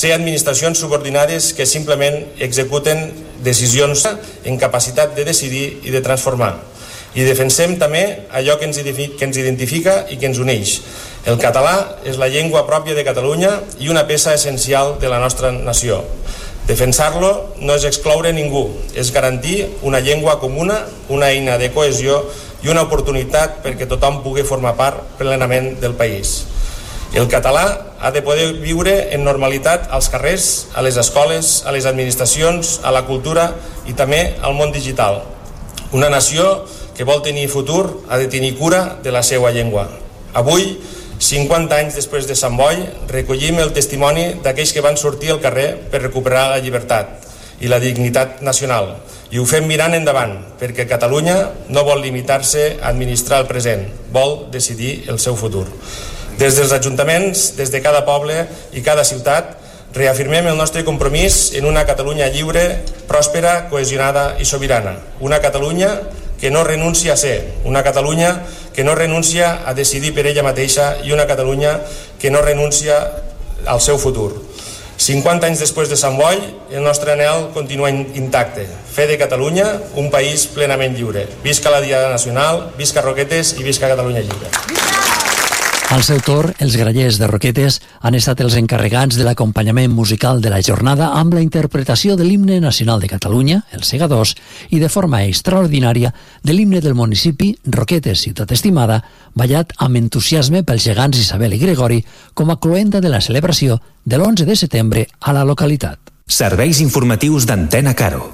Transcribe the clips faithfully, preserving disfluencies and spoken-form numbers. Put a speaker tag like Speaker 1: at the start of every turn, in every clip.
Speaker 1: Ser administracions subordinades que simplement executen decisions en capacitat de decidir i de transformar. I defensem també allò que ens, que ens identifica i que ens uneix. El català és la llengua pròpia de Catalunya i una peça essencial de la nostra nació. Defensar-lo no és excloure ningú, és garantir una llengua comuna, una eina de cohesió i una oportunitat perquè tothom pugui formar part plenament del país. El català ha de poder viure en normalitat als carrers, a les escoles, a les administracions, a la cultura i també al món digital. Una nació que vol tenir futur ha de tenir cura de la seva llengua. Avui, cinquanta anys després de Sant Boi, recollim el testimoni d'aquells que van sortir al carrer per recuperar la llibertat i la dignitat nacional. I ho fem mirant endavant, perquè Catalunya no vol limitar-se a administrar el present, vol decidir el seu futur. Des dels ajuntaments, des de cada poble i cada ciutat, reafirmem el nostre compromís en una Catalunya lliure, pròspera, cohesionada i sobirana. Una Catalunya que no renuncia a ser, una Catalunya que no renuncia a decidir per ella mateixa i una Catalunya que no renuncia al seu futur. cinquanta anys després de Sant Boi, el nostre anhel continua intacte. Fer de Catalunya un país plenament lliure. Visca la Diada Nacional, visca Roquetes i visca Catalunya lliure.
Speaker 2: Al seu torn, els grallers de Roquetes han estat els encarregats de l'acompanyament musical de la jornada amb la interpretació de l'himne nacional de Catalunya, els Segadors, i de forma extraordinària de l'himne del municipi Roquetes, ciutat estimada, ballat amb entusiasme pels gegants Isabel i Gregori com a cloenda de la celebració de l'onze de setembre a la localitat.
Speaker 3: Serveis informatius d'Antena Caro.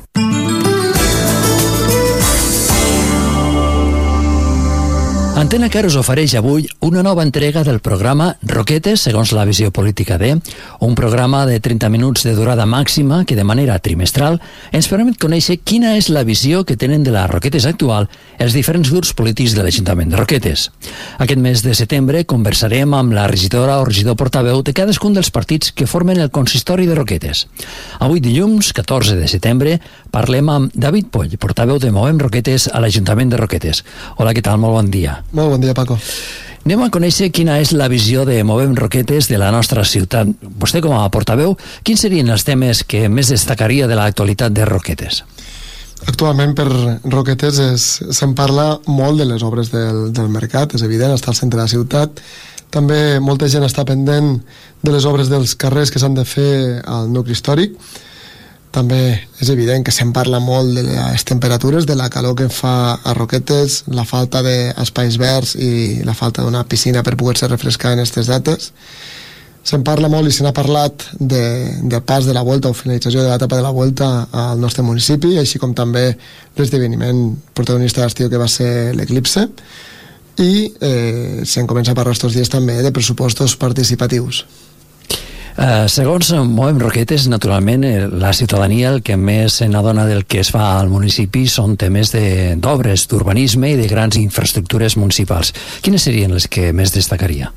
Speaker 2: Antena Caro us ofereix avui una nova entrega del programa Roquetes segons la visió política de, un programa de trenta minuts de durada màxima que de manera trimestral ens permet conèixer quina és la visió que tenen de la Roquetes actual els diferents grups polítics de l'Ajuntament de Roquetes. Aquest mes de setembre conversarem amb la regidora o regidor portaveu de cadascun dels partits que formen el consistori de Roquetes. Avui dilluns, catorze de setembre, parlem amb David Poll, portaveu de Movem Roquetes a l'Ajuntament de Roquetes. Hola, què tal? Molt bon dia.
Speaker 4: Molt bon dia, Paco.
Speaker 2: Anem a conèixer quina és la visió de Movem Roquetes de la nostra ciutat. Vostè, com a portaveu, quins serien els temes que més destacaria de l'actualitat de Roquetes?
Speaker 4: Actualment per Roquetes es, se'n parla molt de les obres del, del mercat, és evident, està al centre de la ciutat. També molta gent està pendent de les obres dels carrers que s'han de fer al nucli històric. També és evident que se'n parla molt de les temperatures, de la calor que fa a Roquetes, la falta d'espais verds i la falta d'una piscina per poder-se refrescar en aquestes dates. Se'n parla molt i se n'ha parlat de, del pas de la Vuelta o finalització de l'etapa de la Vuelta al nostre municipi, així com també l'esdeveniment protagonista d'estiu que va ser l'Eclipse. I eh, se'n comença a parlar estos dies també de pressupostos participatius.
Speaker 2: Uh, segons Movem Roquetes, naturalment, eh, la ciutadania el que més se n'adona del que es fa al municipi són temes d'obres, d'urbanisme i de grans infraestructures municipals. Quines serien les que més destacaria?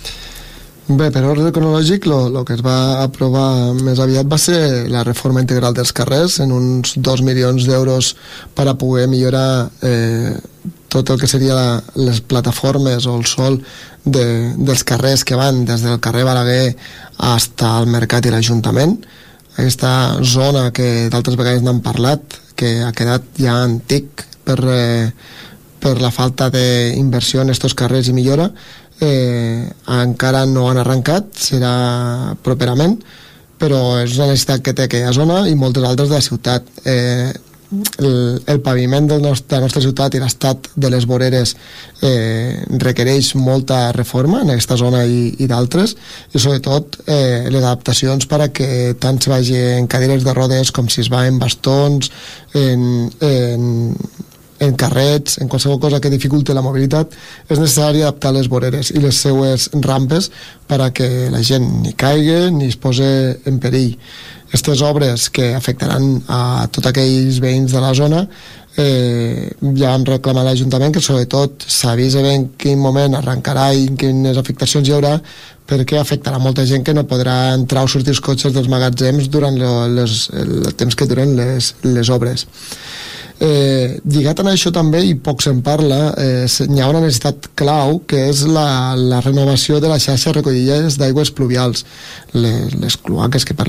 Speaker 4: Bé, per ordre cronològic, el que es va aprovar més aviat va ser la reforma integral dels carrers, en uns dos milions d'euros per a poder millorar eh, tot el que seria la, les plataformes o el sol de, dels carrers que van des del carrer Balaguer fins al Mercat i l'Ajuntament. Aquesta zona que d'altres vegades n'han parlat, que ha quedat ja antic per, eh, per la falta d'inversió en estos carrers i millora, eh, encara no han arrencat, serà properament, però és una necessitat que té aquella zona i moltes altres de la ciutat. Eh, El, el paviment del nostre, de la nostra ciutat i l'estat de les voreres eh, requereix molta reforma en aquesta zona i, i d'altres, i sobretot eh, les adaptacions per a que tant se vagi en cadires de rodes com si es va en bastons, en, en, en carrets, en qualsevol cosa que dificulte la mobilitat. És necessari adaptar les voreres i les seues rampes per a que la gent ni caigui ni es posi en perill. Aquestes obres que afectaran a tots aquells veïns de la zona, eh, ja vam reclamar a l'Ajuntament que sobretot s'avisa bé en quin moment arrencarà i quines afectacions hi haurà, perquè afectarà molta gent que no podrà entrar o sortir els cotxes dels magatzems durant les, el temps que duren les, les obres. Eh, lligat a això també, i poc se'n parla, eh, hi ha una necessitat clau que és la, la renovació de la xarxa de recollidores d'aigües pluvials, les, les cloaques que per